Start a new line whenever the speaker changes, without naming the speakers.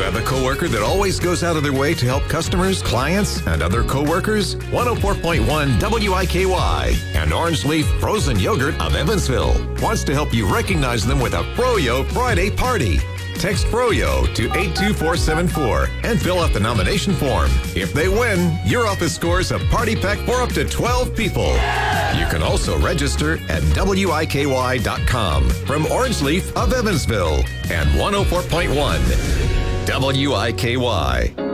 have a coworker that always goes out of their way to help customers, clients, and other coworkers? 104.1 WIKY and Orange Leaf Frozen Yogurt of Evansville wants to help you recognize them with a Froyo Friday party. Text Froyo to 82474 and fill out the nomination form. If they win, your office scores a party pack for up to 12 people. You can also register at WIKY.com from Orange Leaf of Evansville and 104.1 WIKY.